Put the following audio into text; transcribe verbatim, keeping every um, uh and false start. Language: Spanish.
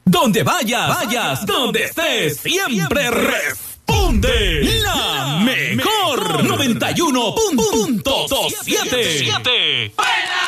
Donde vayas, vayas, donde estés, siempre responde la mejor noventa y uno punto siete.